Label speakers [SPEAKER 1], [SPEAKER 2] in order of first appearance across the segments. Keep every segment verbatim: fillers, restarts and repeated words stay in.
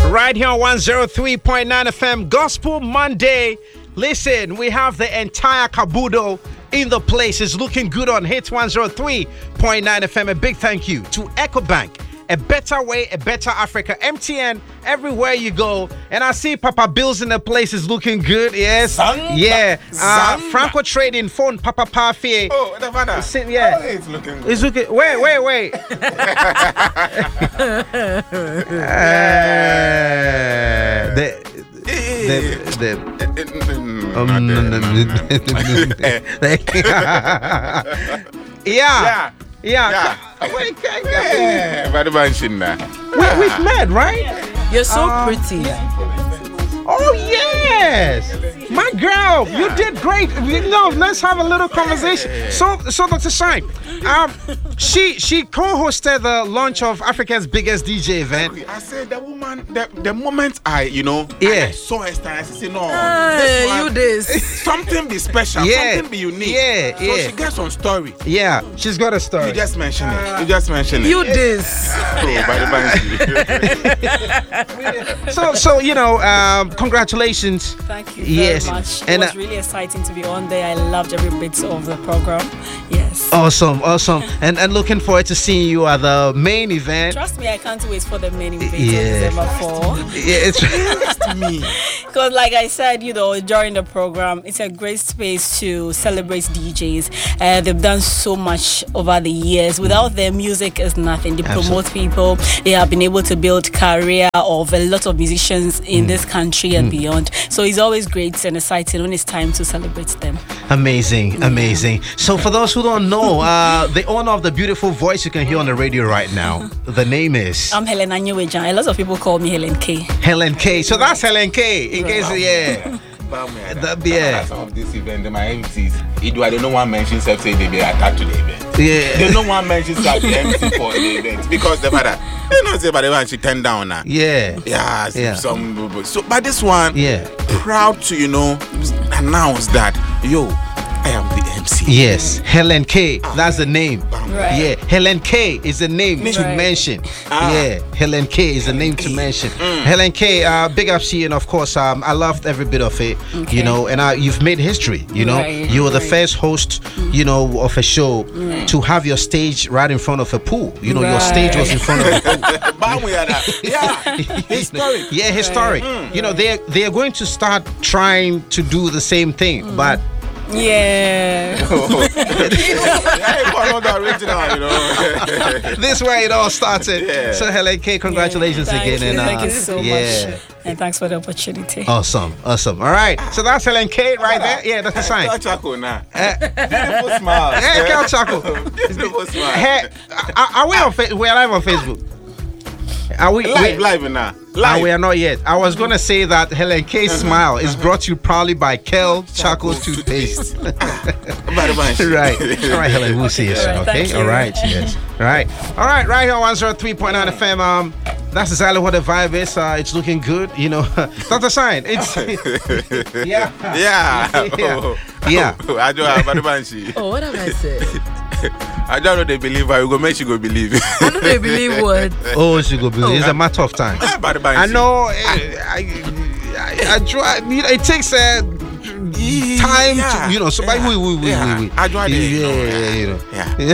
[SPEAKER 1] Right here on one oh three point nine F M, Gospel Monday. Listen, we have the entire Kabudo in the place. It's looking good on Hits one oh three point nine F M. A big thank you to EcoBank. A better way, a better Africa. M T N, everywhere you go. And I see Papa Bills in the place is looking good. Yes.
[SPEAKER 2] Zamba.
[SPEAKER 1] Yeah. Uh,
[SPEAKER 2] Zamba.
[SPEAKER 1] Franco Trading phone, Papa Parfait.
[SPEAKER 2] Oh, the father.
[SPEAKER 1] Yeah.
[SPEAKER 2] Oh, it's looking good.
[SPEAKER 1] It's looking. Wait, wait, wait. uh, the, the, the, um, yeah.
[SPEAKER 2] Yeah.
[SPEAKER 1] Yeah.
[SPEAKER 2] Yeah.
[SPEAKER 1] Wait,
[SPEAKER 2] Yeah, but the man shouldn't have.
[SPEAKER 1] we- we've met, right?
[SPEAKER 3] You're so
[SPEAKER 1] Uh,
[SPEAKER 3] pretty.
[SPEAKER 1] Oh, yes. My girl, you did great. No, let's have a little conversation. So, so Doctor Shine, um, she she co-hosted the launch of Africa's biggest D J event.
[SPEAKER 2] I said the woman, the, the moment I, you know,
[SPEAKER 1] Yeah.
[SPEAKER 2] I saw her stand, I said, no,
[SPEAKER 3] Hey,
[SPEAKER 2] this one,
[SPEAKER 3] you this.
[SPEAKER 2] something be special,
[SPEAKER 1] Yeah.
[SPEAKER 2] something be unique.
[SPEAKER 1] Yeah,
[SPEAKER 2] so
[SPEAKER 1] yeah.
[SPEAKER 2] she gets on story.
[SPEAKER 1] Yeah, she's got a story.
[SPEAKER 2] You just mentioned it. You just mentioned it.
[SPEAKER 3] You this.
[SPEAKER 2] Oh, by the bank.
[SPEAKER 1] So, so you know, um, congratulations.
[SPEAKER 4] Thank you very
[SPEAKER 1] Yes.
[SPEAKER 4] much. It
[SPEAKER 1] And,
[SPEAKER 4] was
[SPEAKER 1] uh,
[SPEAKER 4] really exciting to be on there. I loved every bit of the program. Yes.
[SPEAKER 1] Awesome, awesome, and and looking forward to seeing you at the main event.
[SPEAKER 4] Trust me, I can't wait for the main event
[SPEAKER 1] Yeah.
[SPEAKER 4] on December fourth.
[SPEAKER 1] Yeah, it's
[SPEAKER 2] to me.
[SPEAKER 4] Because like I said, you know, during the program, it's a great space to celebrate D Js. Uh, they've done so much over the years. Without their music is nothing. They promote people. They have been able to build career of a lot of musicians in this country and beyond. So it's always great and exciting when it's time to celebrate them.
[SPEAKER 1] amazing, amazing. So for those who don't know, uh, the owner of the beautiful voice you can hear on the radio right now, the name is
[SPEAKER 4] I'm Helen Anyewejan. A lot of people call me Helen K.
[SPEAKER 1] Helen K. So that's Helen K. In case, yeah. That be yeah.
[SPEAKER 2] Some of this event, my M Cs, it do I don't know one mention say they be attached to the event.
[SPEAKER 1] Yeah.
[SPEAKER 2] They don't want mention say the M C for the event because the father, you know, say by the one she turned down now.
[SPEAKER 1] Yeah.
[SPEAKER 2] Yeah,
[SPEAKER 1] Yeah.
[SPEAKER 2] some so but this one,
[SPEAKER 1] Yeah.
[SPEAKER 2] proud to you know announce that yo, I am the M C.
[SPEAKER 1] Yes, Helen K. That's the name.
[SPEAKER 4] Right.
[SPEAKER 1] Yeah, Helen K is the name to
[SPEAKER 4] Right.
[SPEAKER 1] mention.
[SPEAKER 2] Ah.
[SPEAKER 1] Yeah, Helen K is the name to mention. Helen K. Uh, big up to you, and of course, um, I loved every bit of it.
[SPEAKER 4] Okay.
[SPEAKER 1] You know, and uh, you've made history. You know,
[SPEAKER 4] Right,
[SPEAKER 1] you were the
[SPEAKER 4] right.
[SPEAKER 1] first host, you know, of a show to have your stage right in front of a pool. You know, your stage was in front of a pool.
[SPEAKER 2] Bam, we are that. Yeah, historic.
[SPEAKER 1] Yeah, historic. You know, they they are going to start trying to do the same thing, but.
[SPEAKER 4] Yeah.
[SPEAKER 2] Yeah, follow the original, you know.
[SPEAKER 1] This is where it all started.
[SPEAKER 2] Yeah.
[SPEAKER 1] So Helen K, congratulations
[SPEAKER 4] Thank
[SPEAKER 1] again.
[SPEAKER 4] you.
[SPEAKER 1] And, uh,
[SPEAKER 4] Thank you so
[SPEAKER 1] yeah.
[SPEAKER 4] much. And thanks for the opportunity.
[SPEAKER 1] Awesome, awesome. All right. So that's Helen K right there. Yeah, that's the sign.
[SPEAKER 2] Kel Chaco now. Beautiful smile.
[SPEAKER 1] Hey, Kel Chaco.
[SPEAKER 2] Beautiful smile.
[SPEAKER 1] Hey, are, are we on fa- we're live on Facebook? Are we
[SPEAKER 2] Live,
[SPEAKER 1] we-
[SPEAKER 2] live now.
[SPEAKER 1] Ah,
[SPEAKER 2] Live.
[SPEAKER 1] we are not yet. I was gonna say that Helen K's smile is brought to you proudly by Kel Chaco toothpaste.
[SPEAKER 2] By the bunch.
[SPEAKER 1] Right. All right, Helen, we'll see you soon,
[SPEAKER 4] All right,
[SPEAKER 1] okay?
[SPEAKER 4] thank you.
[SPEAKER 1] All right, yes. All right. All right, right here on one oh three point nine F M. Um, that's exactly what the vibe is. Uh, it's looking good, you know. Doctor Sign, it's yeah.
[SPEAKER 2] Yeah.
[SPEAKER 1] Yeah. Yeah.
[SPEAKER 2] I don't have a bunch.
[SPEAKER 3] Oh, what have I said?
[SPEAKER 2] I don't know they believe her. You go make she go believe.
[SPEAKER 3] I don't even believe what.
[SPEAKER 1] Oh, she go be. It's a matter of time.
[SPEAKER 2] By the bunch.
[SPEAKER 1] I know. eh, I, I, I try. You know, it takes uh, time
[SPEAKER 2] Yeah.
[SPEAKER 1] to, you know. So,
[SPEAKER 2] Yeah.
[SPEAKER 1] but we, we, we,
[SPEAKER 2] Yeah.
[SPEAKER 1] we, we.
[SPEAKER 2] I try to,
[SPEAKER 1] Yeah,
[SPEAKER 2] you know,
[SPEAKER 1] yeah, you know.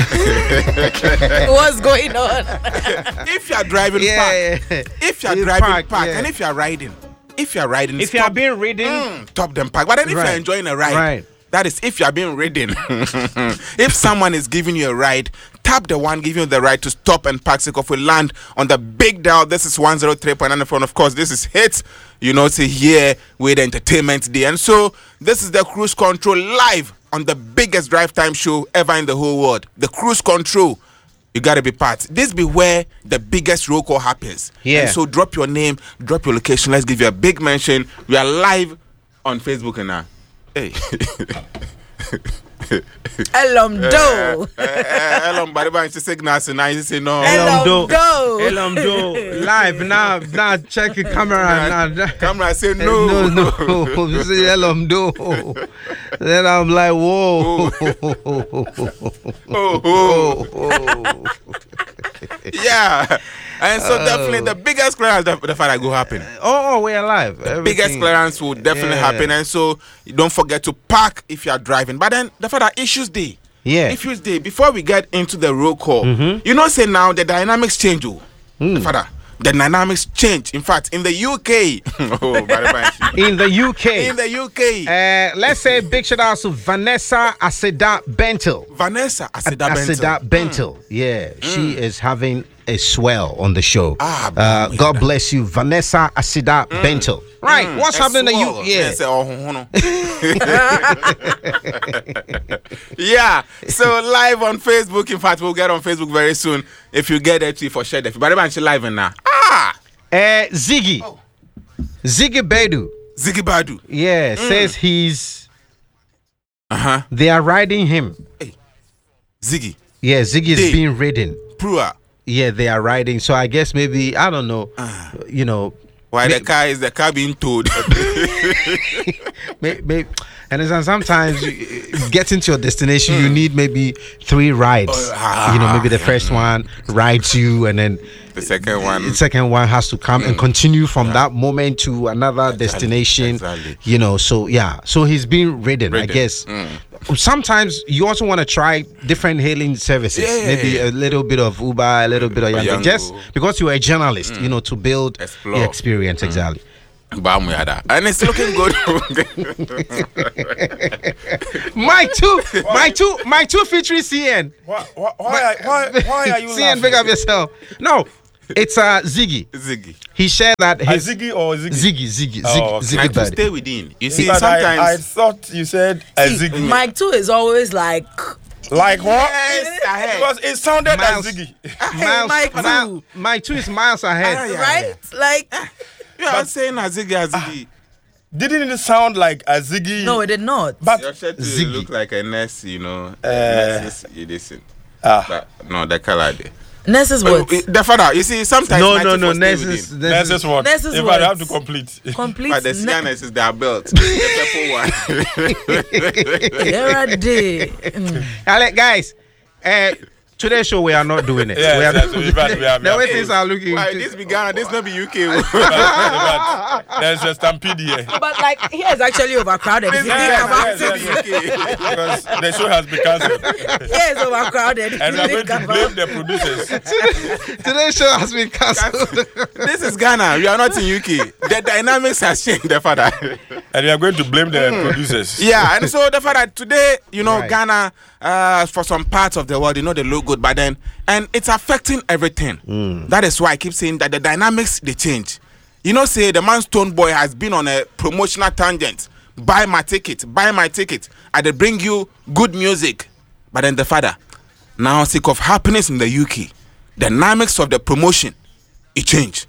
[SPEAKER 2] Yeah.
[SPEAKER 3] What's going on?
[SPEAKER 2] If you are driving
[SPEAKER 1] Yeah,
[SPEAKER 2] park,
[SPEAKER 1] yeah.
[SPEAKER 2] if you are
[SPEAKER 1] You
[SPEAKER 2] driving
[SPEAKER 1] park,
[SPEAKER 2] park,
[SPEAKER 1] yeah.
[SPEAKER 2] and if you are riding, if you are riding,
[SPEAKER 1] If you are
[SPEAKER 2] stop,
[SPEAKER 1] being reading,
[SPEAKER 2] mm, top them park. But then if you
[SPEAKER 1] Right.
[SPEAKER 2] are enjoying a ride,
[SPEAKER 1] Right.
[SPEAKER 2] that is if you are being ridden. If someone is giving you a ride, tap the one giving you the right to stop and park. So if we land on the big dial, this is one oh three point nine. Of course, this is Hits. You know, to here with Entertainment Day. And so this is the Cruise Control live on the biggest drive time show ever in the whole world. The Cruise Control. You gotta be part. This be where the biggest roll call happens.
[SPEAKER 1] Yeah.
[SPEAKER 2] And so drop your name, drop your location. Let's give you a big mention. We are live on Facebook and now. Hey.
[SPEAKER 3] Elomdo.
[SPEAKER 2] Elon Bariban she signals and I say no.
[SPEAKER 1] Elomdo.
[SPEAKER 3] Elomdo.
[SPEAKER 1] Elomdo. Live now. Now check the camera. Now.
[SPEAKER 2] Camera say no.
[SPEAKER 1] No, no. See Elomdo. Then I'm like, whoa.
[SPEAKER 2] Oh, oh. Yeah. And so definitely the biggest clearance the, the father go happen.
[SPEAKER 1] Oh, we're alive.
[SPEAKER 2] The biggest clearance will definitely
[SPEAKER 1] Yeah.
[SPEAKER 2] happen. And so don't forget to park if you are driving. But then the father issues day.
[SPEAKER 1] Yeah.
[SPEAKER 2] Issues day. Before we get into the roll call, you know, say now the dynamics change. Oh, the father. The dynamics change. In fact, in the U K, oh, bye, bye.
[SPEAKER 1] In the U K.
[SPEAKER 2] in the U K,
[SPEAKER 1] Uh, let's say big shout out to Vanessa Aseda Bentil.
[SPEAKER 2] Vanessa Aseda Bentil.
[SPEAKER 1] Aseda Bentil. Yeah, she is having a swell on the show.
[SPEAKER 2] Ah,
[SPEAKER 1] uh,
[SPEAKER 2] boy,
[SPEAKER 1] God
[SPEAKER 2] that-
[SPEAKER 1] bless you, Vanessa Aseda Bentil. Right, what's
[SPEAKER 2] A
[SPEAKER 1] happening to
[SPEAKER 2] swallow.
[SPEAKER 1] you? Yeah.
[SPEAKER 2] Yes, oh, oh, no. Yeah, so live on Facebook. In fact, we'll get on Facebook very soon. If you get it, for share that. But I'm live in now. Ah,
[SPEAKER 1] Uh, Ziggy. Ziggy Bedu.
[SPEAKER 2] Ziggy Badu.
[SPEAKER 1] Yeah, says he's.
[SPEAKER 2] Uh huh.
[SPEAKER 1] They are riding him.
[SPEAKER 2] Ziggy.
[SPEAKER 1] Yeah, Ziggy is
[SPEAKER 2] They-
[SPEAKER 1] being ridden.
[SPEAKER 2] Prua.
[SPEAKER 1] Yeah, they are riding. So I guess maybe, I don't know, you know,
[SPEAKER 2] Why
[SPEAKER 1] May-
[SPEAKER 2] the car is the car being towed?
[SPEAKER 1] may, may, and it's- and sometimes you- getting to your destination, you need maybe three rides.
[SPEAKER 2] Oh, ah,
[SPEAKER 1] You know, maybe the first one rides you, and then
[SPEAKER 2] The second one.
[SPEAKER 1] the second one has to come and continue from that moment to another destination.
[SPEAKER 2] exactly.
[SPEAKER 1] You know, so yeah, so he's being ridden, I
[SPEAKER 2] Ridden.
[SPEAKER 1] guess. Sometimes you also want to try different hailing services,
[SPEAKER 2] Yeah, yeah,
[SPEAKER 1] maybe
[SPEAKER 2] yeah.
[SPEAKER 1] a little bit of Uber, a little bit of Yango,
[SPEAKER 2] Yango.
[SPEAKER 1] just because you're a journalist, you know, to build
[SPEAKER 2] Explore.
[SPEAKER 1] the experience. Exactly.
[SPEAKER 2] Bam, yada. And it's looking good.
[SPEAKER 1] Mike two, Mike two, Mike two featuring C N.
[SPEAKER 5] Why, why, why, are- why, why are you
[SPEAKER 1] C N, big up yourself. No, it's uh Ziggy.
[SPEAKER 2] Ziggy.
[SPEAKER 1] He shared that
[SPEAKER 5] A
[SPEAKER 1] his
[SPEAKER 5] Ziggy or Ziggy?
[SPEAKER 1] Ziggy, Ziggy,
[SPEAKER 5] Oh,
[SPEAKER 1] Ziggy,
[SPEAKER 5] okay.
[SPEAKER 1] Ziggy
[SPEAKER 2] And to
[SPEAKER 1] buddy.
[SPEAKER 2] stay within. You see,
[SPEAKER 5] But
[SPEAKER 2] sometimes.
[SPEAKER 5] I, I thought you said a Ziggy.
[SPEAKER 3] Mike too is always like,
[SPEAKER 5] Like what?
[SPEAKER 2] Yes, ahead.
[SPEAKER 5] Because it sounded
[SPEAKER 1] Miles.
[SPEAKER 5] like Ziggy.
[SPEAKER 1] Miles,
[SPEAKER 3] Mike
[SPEAKER 1] Mile-
[SPEAKER 3] two.
[SPEAKER 1] Mike two is miles ahead.
[SPEAKER 2] Ah, yeah.
[SPEAKER 3] right? Like,
[SPEAKER 2] You are saying a Ziggy, a Ziggy.
[SPEAKER 5] Didn't it sound like a Ziggy?
[SPEAKER 3] no, it did not.
[SPEAKER 5] But
[SPEAKER 2] Your shirt
[SPEAKER 1] Ziggy.
[SPEAKER 2] will look like a nurse, you know.
[SPEAKER 5] Uh,
[SPEAKER 2] nurses, you listen.
[SPEAKER 5] ah,
[SPEAKER 2] But, no, the color there.
[SPEAKER 3] Nurses what?
[SPEAKER 2] Uh, The father, you see, sometimes.
[SPEAKER 1] No,
[SPEAKER 2] night
[SPEAKER 1] no, no.
[SPEAKER 2] people stay
[SPEAKER 1] Nurses,
[SPEAKER 2] within.
[SPEAKER 5] that's
[SPEAKER 1] nurses.
[SPEAKER 5] just what.
[SPEAKER 3] This is
[SPEAKER 5] If
[SPEAKER 3] what-
[SPEAKER 5] I have to complete.
[SPEAKER 3] Complete.
[SPEAKER 2] But the
[SPEAKER 3] ne-
[SPEAKER 2] Sianas is their belt. The purple one.
[SPEAKER 3] There are day. Mm.
[SPEAKER 1] Ale- guys, uh, today's show we are not doing it.
[SPEAKER 5] Yes,
[SPEAKER 1] we are
[SPEAKER 5] yes, we have- we have-
[SPEAKER 1] the
[SPEAKER 5] we
[SPEAKER 1] way
[SPEAKER 5] have-
[SPEAKER 1] things are looking.
[SPEAKER 2] Why, this be Ghana, this not be U K.
[SPEAKER 5] But- but There's a stampede here.
[SPEAKER 3] But like, here is actually overcrowded. If you think
[SPEAKER 5] yes,
[SPEAKER 3] about
[SPEAKER 5] yes,
[SPEAKER 3] it,
[SPEAKER 5] yes. Because the show has been cancelled.
[SPEAKER 3] here is overcrowded. If
[SPEAKER 5] And
[SPEAKER 3] you
[SPEAKER 5] we are going
[SPEAKER 3] think
[SPEAKER 5] to
[SPEAKER 3] about
[SPEAKER 5] blame the producers.
[SPEAKER 1] Today's show has been cancelled.
[SPEAKER 2] This is Ghana. We are not in U K. The dynamics has changed, the father.
[SPEAKER 5] And we are going to blame the producers.
[SPEAKER 2] Yeah, and so the father today, you know,
[SPEAKER 1] Right.
[SPEAKER 2] Ghana, uh, for some parts of the world, you know, they look good, but then, and it's affecting everything. That is why I keep saying that the dynamics they change. You know, say the man Stone Boy has been on a promotional tangent. Buy my ticket, buy my ticket. I they bring you good music, but then the father, now sick of happiness in the U K, dynamics of the promotion, it changed.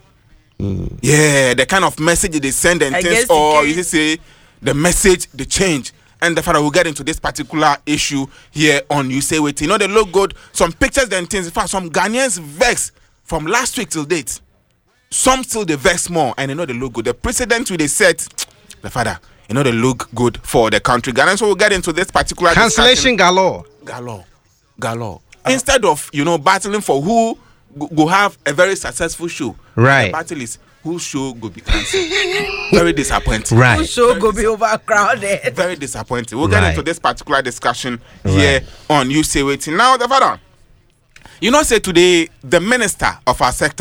[SPEAKER 2] Yeah, the kind of message they send and
[SPEAKER 3] I
[SPEAKER 2] things,
[SPEAKER 3] guess
[SPEAKER 2] or
[SPEAKER 3] you
[SPEAKER 2] you
[SPEAKER 3] can-
[SPEAKER 2] say the message they change. And the father will get into this particular issue here on You Say Wait. You know, they look good. Some pictures and things. In fact, some Ghanaians vex from last week till date. Some still they vex more, and you know they look good. The precedent we they set, the father, you know they look good for the country. Ghanaians, so we'll get into this particular
[SPEAKER 1] Cancellation
[SPEAKER 2] discussion.
[SPEAKER 1] galore.
[SPEAKER 2] Galore, galore. Instead of you know battling for who go, go have a very successful show,
[SPEAKER 1] Right.
[SPEAKER 2] The battle is whose show go be cancelled. Very disappointing.
[SPEAKER 1] Right.
[SPEAKER 3] Who show go be overcrowded.
[SPEAKER 2] Very disappointing. We'll get
[SPEAKER 1] Right.
[SPEAKER 2] into this particular discussion here on You Say Waiting. Now, the father, you know, say today the minister of our sector.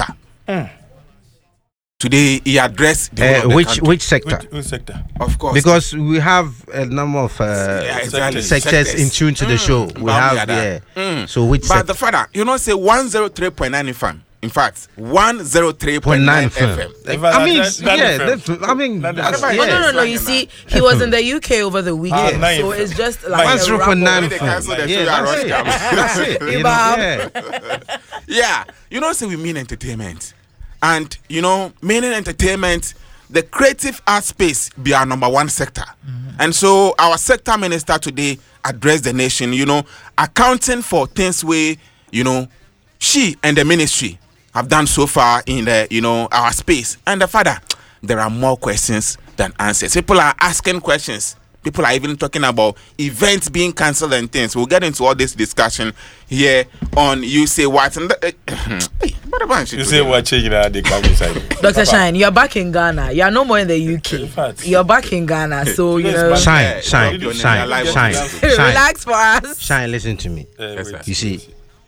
[SPEAKER 2] Today he addressed the whole
[SPEAKER 1] Uh,
[SPEAKER 2] of the
[SPEAKER 1] which
[SPEAKER 2] country.
[SPEAKER 1] which sector?
[SPEAKER 5] Which, which sector?
[SPEAKER 2] of course,
[SPEAKER 1] Because we have a number of uh,
[SPEAKER 2] Yeah, exactly.
[SPEAKER 1] sectors in tune to the show. We
[SPEAKER 2] Bam,
[SPEAKER 1] have,
[SPEAKER 2] yada.
[SPEAKER 1] yeah.
[SPEAKER 2] Mm.
[SPEAKER 1] So which
[SPEAKER 2] But
[SPEAKER 1] sector?
[SPEAKER 2] the father, you know, say one zero three point nine F M. In fact, one zero three point nine F M.
[SPEAKER 5] If
[SPEAKER 1] I mean,
[SPEAKER 5] that- that
[SPEAKER 1] yeah,
[SPEAKER 5] different.
[SPEAKER 1] that's- I mean,
[SPEAKER 5] That
[SPEAKER 1] that's-
[SPEAKER 5] different.
[SPEAKER 3] Oh,
[SPEAKER 1] yeah.
[SPEAKER 3] no, no, no. You see, he was in the U K over the weekend.
[SPEAKER 5] Ah, nine.
[SPEAKER 3] so it's just like
[SPEAKER 5] Nine.
[SPEAKER 3] a
[SPEAKER 1] zero point nine
[SPEAKER 3] wrap-up.
[SPEAKER 2] They
[SPEAKER 1] fam.
[SPEAKER 2] cancel the
[SPEAKER 1] Yeah,
[SPEAKER 2] show,
[SPEAKER 1] that's
[SPEAKER 2] I
[SPEAKER 1] it.
[SPEAKER 2] rush
[SPEAKER 1] That's it. You know,
[SPEAKER 3] Ibam.
[SPEAKER 1] yeah.
[SPEAKER 2] Yeah, you know, say we mean entertainment, and you know, meaning entertainment, the creative art space be our number one sector, and so our sector minister today addressed the nation. You know, accounting for things where you know she and the ministry have done so far in the you know our space, and the father, there are more questions than answers. People are asking questions. People are even talking about events being cancelled and things. We'll get into all this discussion here on You Say What. And the, uh,
[SPEAKER 5] you say what changing now? They come inside.
[SPEAKER 3] Doctor Shine, you're back in Ghana. You're no more in the U K. You're back in Ghana, so you know.
[SPEAKER 1] Shine, shine, shine, shine, shine.
[SPEAKER 3] Relax for us.
[SPEAKER 1] Shine, listen to me.
[SPEAKER 5] Yes, sir.
[SPEAKER 1] You see,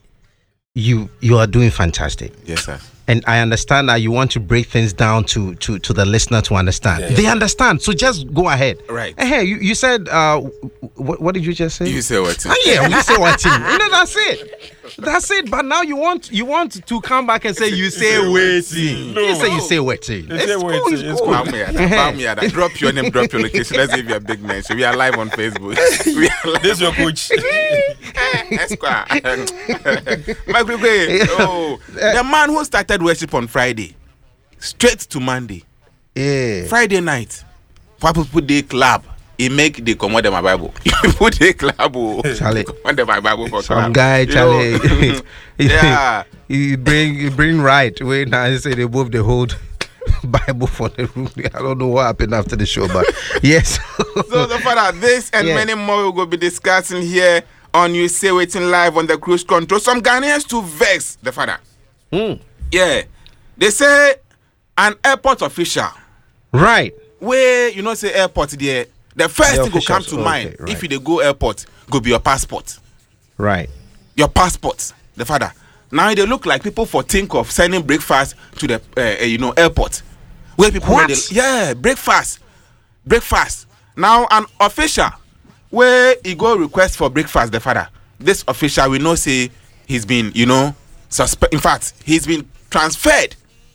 [SPEAKER 1] you you are doing fantastic.
[SPEAKER 2] Yes, sir.
[SPEAKER 1] And I understand that you want to break things down to to, to the listener to understand.
[SPEAKER 5] Yeah.
[SPEAKER 1] They understand, so just go ahead.
[SPEAKER 2] Right.
[SPEAKER 1] Hey, you, you said, uh, what, what did you just say?
[SPEAKER 2] You say what?
[SPEAKER 1] Ah, yeah, you say what? You know, that's it. That's it. But now you want you want to come back and say you say waiting.
[SPEAKER 5] No.
[SPEAKER 1] You say you say waiting.
[SPEAKER 5] You say
[SPEAKER 1] It's cool,
[SPEAKER 5] waiting,
[SPEAKER 1] it's
[SPEAKER 5] it's
[SPEAKER 1] cool.
[SPEAKER 5] cool.
[SPEAKER 2] Bam here, bam here. Drop your name, drop your location. Let's give you a big mention. We are live on Facebook. We are live.
[SPEAKER 5] This is your coach.
[SPEAKER 2] Esquire. Michael Gray. Oh, the man who started worship on Friday, straight to Monday,
[SPEAKER 1] Yeah.
[SPEAKER 2] Friday night, people put the club. He make the command my Bible. You put the club. Oh,
[SPEAKER 1] Charlie.
[SPEAKER 2] command my Bible for
[SPEAKER 1] Some
[SPEAKER 2] club.
[SPEAKER 1] guy,
[SPEAKER 2] You know?
[SPEAKER 1] Charlie.
[SPEAKER 2] Yeah.
[SPEAKER 1] He bring he bring right. Wait, now he say they move the whole Bible for the room. I don't know what happened after the show, but yes.
[SPEAKER 2] So the father, this and
[SPEAKER 1] Yeah.
[SPEAKER 2] many more we will be discussing here on You Say Waiting live on the Cruise Control. Some Ghanaians to vex the father.
[SPEAKER 1] Mm.
[SPEAKER 2] Yeah, they say an airport official
[SPEAKER 1] Right.
[SPEAKER 2] where you know say airport there. The first
[SPEAKER 1] The
[SPEAKER 2] thing will come to
[SPEAKER 1] officials,
[SPEAKER 2] mind
[SPEAKER 1] okay, right.
[SPEAKER 2] if you dey go airport go be your passport.
[SPEAKER 1] Right.
[SPEAKER 2] Your passport, the father. Now they look like people for think of sending breakfast to the uh, uh, you know airport, where people
[SPEAKER 1] What?
[SPEAKER 2] They, yeah breakfast, breakfast. Now an official where he go request for breakfast, the father. This official we know say he's been you know suspect. In fact, he's been transferred.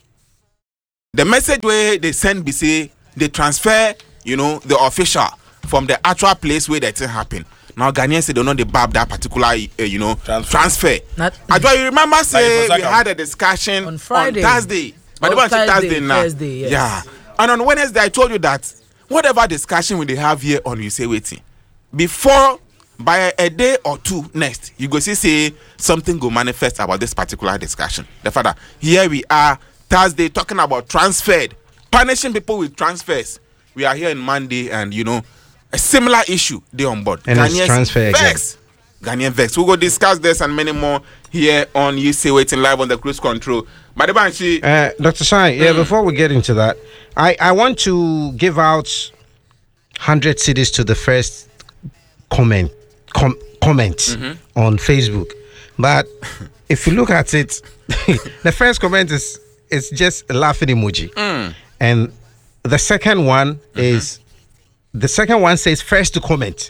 [SPEAKER 2] The message where they send be say they transfer you know the official from the actual place where that thing happen. Now Ghanaians say they don't they bab that particular uh, you know
[SPEAKER 5] Transfer.
[SPEAKER 2] transfer.
[SPEAKER 3] Not-
[SPEAKER 2] I do you remember say
[SPEAKER 5] Like
[SPEAKER 2] we
[SPEAKER 5] for
[SPEAKER 2] had a discussion
[SPEAKER 3] On Friday.
[SPEAKER 2] on Thursday. But
[SPEAKER 3] Oh,
[SPEAKER 2] they want to
[SPEAKER 3] Thursday,
[SPEAKER 2] Thursday now.
[SPEAKER 3] Thursday, yes.
[SPEAKER 2] Yeah. And on Wednesday I told you that whatever discussion we they have here on You Say Waiting, before by a, a day or two next, you go see say something go manifest about this particular discussion. The father, here we are Thursday talking about transferred, punishing people with transfers. We are here in Monday and you know a similar issue they on board.
[SPEAKER 1] And it's transfer again.
[SPEAKER 2] vex. Ghanaian vex. We'll go discuss this and many more here on You Say Waiting live on the Cruise Control. But the banshee,
[SPEAKER 1] Uh, Doctor Shine, yeah, before we get into that, I, I want to give out one hundred cities to the first comment com- comment on Facebook. But if you look at it, the first comment is is just a laughing emoji. And the second one is the second one says first to comment.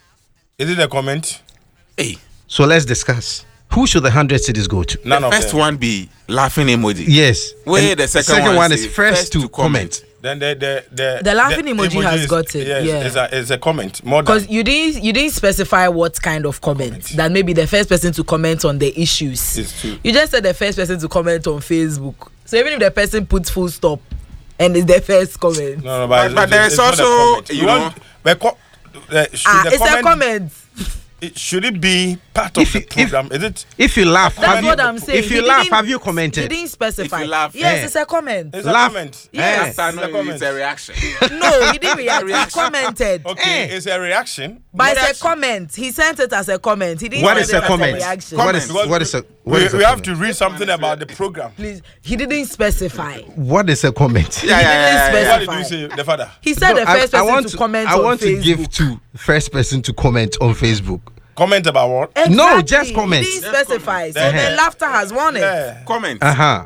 [SPEAKER 5] Is it a comment?
[SPEAKER 2] hey,
[SPEAKER 1] So let's discuss. Who should the one hundred cities go to?
[SPEAKER 5] None
[SPEAKER 2] the
[SPEAKER 5] of
[SPEAKER 2] first
[SPEAKER 5] them.
[SPEAKER 2] one be laughing emoji.
[SPEAKER 1] Yes.
[SPEAKER 2] Where
[SPEAKER 1] And
[SPEAKER 2] the second one
[SPEAKER 1] is
[SPEAKER 2] say
[SPEAKER 1] first, to, comment.
[SPEAKER 5] Then the the the,
[SPEAKER 3] The laughing emoji has
[SPEAKER 5] is-
[SPEAKER 3] got it,
[SPEAKER 5] Yes,
[SPEAKER 3] yeah.
[SPEAKER 5] it's a it's a comment more than.
[SPEAKER 3] Because you didn't you didn't specify what kind of comment. That maybe the first person to comment on the issues.
[SPEAKER 5] It's true.
[SPEAKER 3] You just said the first person to comment on Facebook. So even if the person puts full stop and it's the first comment.
[SPEAKER 5] No, no,
[SPEAKER 2] But-
[SPEAKER 5] but,
[SPEAKER 2] but
[SPEAKER 5] it's-
[SPEAKER 2] there
[SPEAKER 5] it's
[SPEAKER 2] is
[SPEAKER 5] not a
[SPEAKER 2] also,
[SPEAKER 5] comment.
[SPEAKER 2] you
[SPEAKER 5] We want- but co- uh, should
[SPEAKER 3] Ah,
[SPEAKER 5] the
[SPEAKER 3] it's a comment.
[SPEAKER 5] It, should it be part of
[SPEAKER 1] If
[SPEAKER 5] the
[SPEAKER 1] you- if-
[SPEAKER 5] program? Is it?
[SPEAKER 1] If you laugh,
[SPEAKER 3] That's
[SPEAKER 1] have
[SPEAKER 3] what
[SPEAKER 1] you,
[SPEAKER 3] I'm saying.
[SPEAKER 1] if you
[SPEAKER 3] He
[SPEAKER 1] laugh,
[SPEAKER 3] didn't-
[SPEAKER 1] have you
[SPEAKER 3] He
[SPEAKER 1] commented?
[SPEAKER 3] didn't specify.
[SPEAKER 2] If you laugh,
[SPEAKER 3] yes,
[SPEAKER 1] eh.
[SPEAKER 3] it's a comment.
[SPEAKER 5] It's
[SPEAKER 1] Laugh.
[SPEAKER 5] a comment.
[SPEAKER 3] Yes.
[SPEAKER 2] After
[SPEAKER 5] It's a
[SPEAKER 2] knowing
[SPEAKER 5] comment.
[SPEAKER 2] it's a reaction.
[SPEAKER 3] No, he didn't react. He commented.
[SPEAKER 5] Okay,
[SPEAKER 1] Eh.
[SPEAKER 5] it's a reaction.
[SPEAKER 3] But
[SPEAKER 5] not
[SPEAKER 3] it's a comment. He sent it as a comment. He didn't
[SPEAKER 1] What
[SPEAKER 3] send
[SPEAKER 1] is
[SPEAKER 3] it
[SPEAKER 1] a
[SPEAKER 3] as
[SPEAKER 1] comment?
[SPEAKER 3] reaction.
[SPEAKER 1] What is
[SPEAKER 5] Because
[SPEAKER 1] what is a
[SPEAKER 5] we,
[SPEAKER 1] what is a
[SPEAKER 5] we have
[SPEAKER 1] comment?
[SPEAKER 5] to read something about the program.
[SPEAKER 3] Please, he didn't specify.
[SPEAKER 1] What is a comment?
[SPEAKER 2] Yeah, yeah, yeah, yeah, yeah.
[SPEAKER 5] What
[SPEAKER 3] Specify.
[SPEAKER 5] did you say, the father?
[SPEAKER 3] He said
[SPEAKER 1] No,
[SPEAKER 3] the first
[SPEAKER 1] I, I
[SPEAKER 3] person
[SPEAKER 1] want
[SPEAKER 3] to comment
[SPEAKER 1] I
[SPEAKER 3] on
[SPEAKER 1] want
[SPEAKER 3] Facebook.
[SPEAKER 1] to give to first person to comment on Facebook.
[SPEAKER 5] Comment about what?
[SPEAKER 3] Exactly.
[SPEAKER 1] No, just comment.
[SPEAKER 3] He didn't specify. So
[SPEAKER 5] comment.
[SPEAKER 3] then laughter has won it.
[SPEAKER 5] Yeah.
[SPEAKER 2] Comment.
[SPEAKER 1] Uh huh.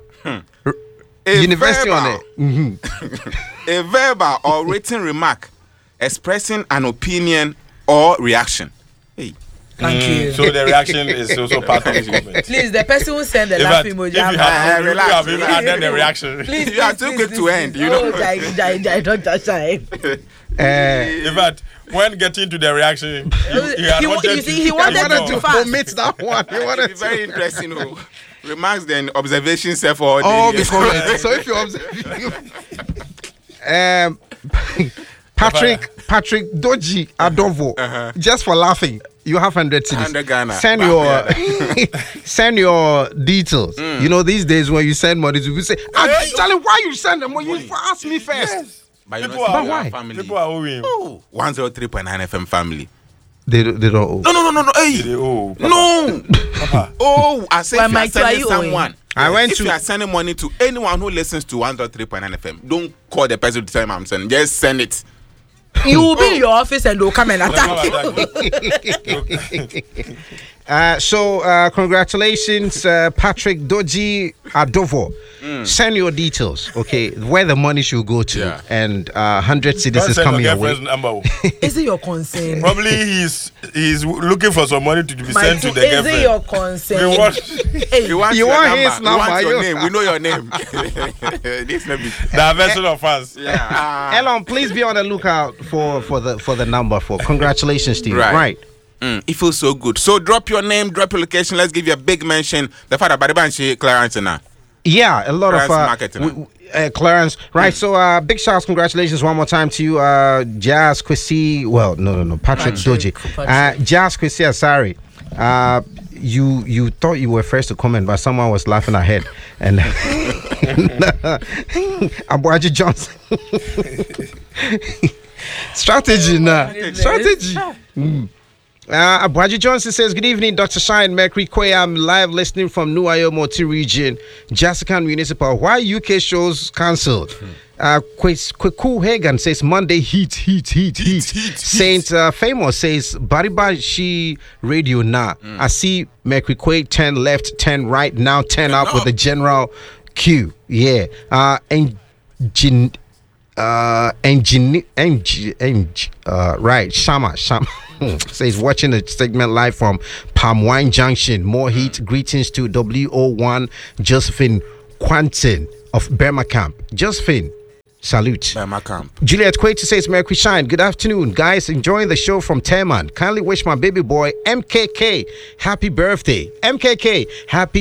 [SPEAKER 2] A
[SPEAKER 1] University on
[SPEAKER 2] verbal-
[SPEAKER 1] it. Mm-hmm.
[SPEAKER 2] A verbal or written remark expressing an opinion or reaction. Hey,
[SPEAKER 3] Thank
[SPEAKER 5] Mm,
[SPEAKER 3] you.
[SPEAKER 5] So the reaction is also part of the comment.
[SPEAKER 3] Please, the person who sent the
[SPEAKER 5] In fact,
[SPEAKER 3] laughing
[SPEAKER 5] if
[SPEAKER 3] emoji.
[SPEAKER 5] you
[SPEAKER 3] I'm-
[SPEAKER 5] have,
[SPEAKER 2] Uh,
[SPEAKER 5] you
[SPEAKER 2] relax,
[SPEAKER 5] have even
[SPEAKER 2] relax.
[SPEAKER 5] added the reaction.
[SPEAKER 3] Please,
[SPEAKER 2] You are
[SPEAKER 3] please,
[SPEAKER 2] too
[SPEAKER 3] please,
[SPEAKER 2] quick
[SPEAKER 3] please,
[SPEAKER 2] to end,
[SPEAKER 3] please.
[SPEAKER 2] you know.
[SPEAKER 3] Oh, Jai, Jai, Jai, Doctor Shine.
[SPEAKER 1] Uh,
[SPEAKER 5] In fact, when getting to the reaction, you, you, had
[SPEAKER 3] He wa-
[SPEAKER 5] wanted
[SPEAKER 3] you see, he
[SPEAKER 5] to,
[SPEAKER 3] wanted
[SPEAKER 5] you
[SPEAKER 3] to
[SPEAKER 5] know.
[SPEAKER 3] do fast.
[SPEAKER 1] omit that one. You
[SPEAKER 2] It's
[SPEAKER 1] wanted
[SPEAKER 2] very
[SPEAKER 1] to.
[SPEAKER 2] interesting. Oh. Remarks then observations self or
[SPEAKER 1] All be comment. So if you observe, um, Patrick Patrick Doji Adovo,
[SPEAKER 2] Uh-huh.
[SPEAKER 1] just for laughing, you have hundred cities.
[SPEAKER 2] one hundred Ghana.
[SPEAKER 1] Send
[SPEAKER 2] Bah,
[SPEAKER 1] your send your details. You know these days when you send money, people say, ah, Charlie, why you send them? Well, you ask me first.
[SPEAKER 2] But you
[SPEAKER 5] People
[SPEAKER 2] know,
[SPEAKER 5] are,
[SPEAKER 2] you
[SPEAKER 1] why?
[SPEAKER 2] family.
[SPEAKER 5] people are owing.
[SPEAKER 2] Oh, one oh three point nine F M family.
[SPEAKER 1] They, they don't owe.
[SPEAKER 2] No, no, no, no, no. Hey.
[SPEAKER 5] They owe, Papa.
[SPEAKER 2] No.
[SPEAKER 5] Papa.
[SPEAKER 2] Oh, I said
[SPEAKER 3] Why,
[SPEAKER 2] if you are
[SPEAKER 3] Mike, why are
[SPEAKER 2] sending
[SPEAKER 3] you owing?
[SPEAKER 2] someone.
[SPEAKER 1] I went
[SPEAKER 2] if
[SPEAKER 1] to-
[SPEAKER 2] you are sending money to anyone who listens to one oh three point nine F M, don't call the person to tell him I'm sending. Just send it.
[SPEAKER 3] You will be in your office and they'll come and attack you.
[SPEAKER 1] Uh, so, uh, congratulations, uh, Patrick Doji Adovo.
[SPEAKER 2] Mm.
[SPEAKER 1] Send your details, okay, where the money should go to.
[SPEAKER 2] Yeah.
[SPEAKER 1] And uh, one hundred cities
[SPEAKER 5] Don't
[SPEAKER 1] is
[SPEAKER 5] send
[SPEAKER 1] coming
[SPEAKER 5] your
[SPEAKER 1] your way.
[SPEAKER 5] girlfriend's number.
[SPEAKER 3] Is it your concern?
[SPEAKER 5] Probably he's he's looking for some money to be
[SPEAKER 3] My
[SPEAKER 5] sent to
[SPEAKER 3] fool,
[SPEAKER 5] the
[SPEAKER 3] is it
[SPEAKER 5] girlfriend.
[SPEAKER 3] your concern?
[SPEAKER 5] We want
[SPEAKER 3] Hey,
[SPEAKER 2] You want
[SPEAKER 1] You
[SPEAKER 2] your
[SPEAKER 1] want
[SPEAKER 2] number.
[SPEAKER 1] his
[SPEAKER 2] We want
[SPEAKER 1] number,
[SPEAKER 2] your
[SPEAKER 1] you-
[SPEAKER 2] name. We know your name. This may be.
[SPEAKER 5] diversion of funds.
[SPEAKER 2] Yeah.
[SPEAKER 1] Elon, please be on the lookout for, for the for the number for congratulations to you.
[SPEAKER 2] Right.
[SPEAKER 1] Right.
[SPEAKER 2] Mm, it feels so good. So drop your name, drop your location. Let's give you a big mention. The father Baribanshi Clarence now.
[SPEAKER 1] Yeah, a lot
[SPEAKER 2] Clarence
[SPEAKER 1] of uh,
[SPEAKER 2] marketing.
[SPEAKER 1] w- w- uh, Clarence. Right. So, uh, big shouts, congratulations one more time to you, uh, Jazz Kwesi. Well, no, no, no, Patrick Doji. Uh, Jazz Kwesi Asari. Uh, you you thought you were first to comment, but someone was laughing ahead, and Abuaji Johnson. Strategy, nah. Strategy. Mm. Uh, Abuaji Johnson says, good evening, Doctor Shine Mercury Quay. I'm live listening from New Ayomoti region, Jessica Municipal. Why U K shows cancelled? Uh, Kweku Hagan says, Monday heat, heat, heat, heat. Saint uh, Famous says, Baribashi radio now. Nah. I see Mercury Quay, ten left, ten right, now ten up with the general queue. Yeah. Uh, and Jin. Uh, engineer, eng, eng, uh, right, Shama, Shama says watching the segment live from Palm Wine Junction. More heat. Greetings to W O one Josephine Quantin of Burma Camp. Josephine, salute.
[SPEAKER 2] Burma Camp.
[SPEAKER 1] Juliet Quater says, Mercury Shine. Good afternoon, guys. Enjoying the show from Teman. Kindly wish my baby boy M K K happy birthday. M K K happy